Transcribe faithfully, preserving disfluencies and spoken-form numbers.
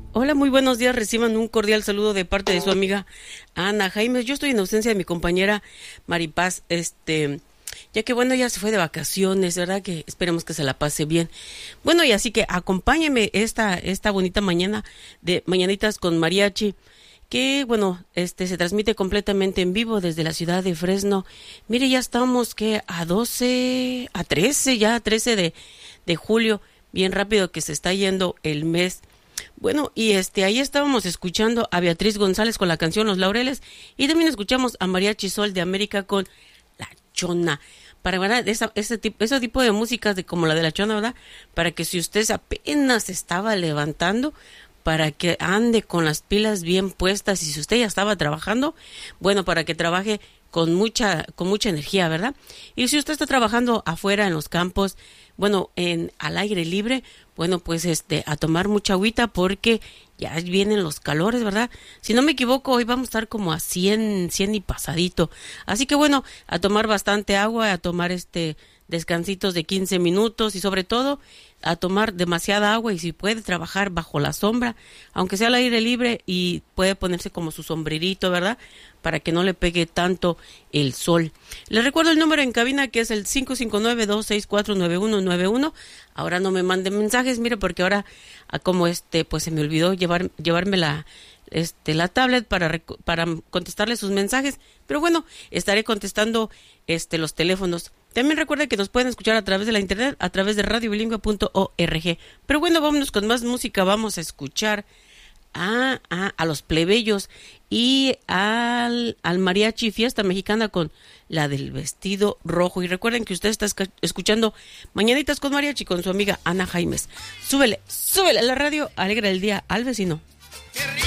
Hola, muy buenos días. Reciban un cordial saludo de parte de su amiga Ana Jaimes. Yo estoy en ausencia de mi compañera Maripaz, este, ya que bueno, ella se fue de vacaciones, ¿verdad? Que esperemos que se la pase bien. Bueno, y así que acompáñeme esta, esta bonita mañana de Mañanitas con Mariachi, que bueno, este se transmite completamente en vivo desde la ciudad de Fresno. Mire, ya estamos que a doce, a trece, ya trece de, de julio, bien rápido que se está yendo el mes. Bueno, y este ahí estábamos escuchando a Beatriz González con la canción Los Laureles, y también escuchamos a Mariachi Sol de América con La Chona. Para verdad, esa, ese tipo, ese tipo de músicas de como la de La Chona, ¿verdad? Para que si usted apenas se estaba levantando, para que ande con las pilas bien puestas, y si usted ya estaba trabajando, bueno, para que trabaje con mucha, con mucha energía, ¿verdad? Y si usted está trabajando afuera en los campos, bueno, en al aire libre, bueno, pues este, a tomar mucha agüita porque ya vienen los calores, ¿verdad? Si no me equivoco, hoy vamos a estar como a cien, cien y pasadito. Así que bueno, a tomar bastante agua, a tomar este descansitos de quince minutos y sobre todo a tomar demasiada agua, y si puede trabajar bajo la sombra, aunque sea al aire libre, y puede ponerse como su sombrerito, ¿verdad? Para que no le pegue tanto el sol. Les recuerdo el número en cabina, que es el cinco cinco nueve, dos seis cuatro, nueve uno nueve uno. Ahora no me manden mensajes, mire, porque ahora como este pues se me olvidó llevar llevarme la este la tablet para para contestarle sus mensajes, pero bueno, estaré contestando este los teléfonos. También recuerden que nos pueden escuchar a través de la internet, a través de radio bilingüe punto org. Pero bueno, vámonos con más música. Vamos a escuchar a, a, a los plebeyos y al, al mariachi Fiesta Mexicana con la del vestido rojo. Y recuerden que usted está escuchando Mañanitas con Mariachi con su amiga Ana Jaimes. Súbele, súbele a la radio, alegra el día al vecino.